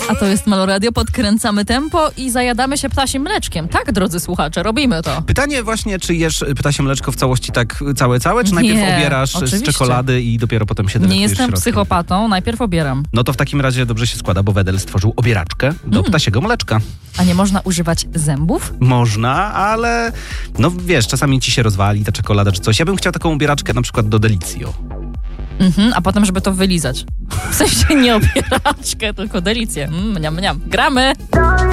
A to jest Melo Radio, podkręcamy tempo i zajadamy się ptasim mleczkiem. Tak, drodzy słuchacze, robimy to. Pytanie właśnie, czy jesz ptasie mleczko w całości tak całe, czy najpierw obierasz oczywiście. z czekolady i dopiero potem się delektujesz Nie jestem środkiem? psychopatą, najpierw obieram. No to w takim razie dobrze się składa, bo Wedel stworzył obieraczkę do ptasiego mleczka. A nie można używać zębów? Można, ale no wiesz, czasami ci się rozwali ta czekolada czy coś. Ja bym chciał taką obieraczkę na przykład do Delicjo. A potem, żeby to wylizać. W sensie nie obieraczkę, tylko delicję. Mniam, mniam. Gramy!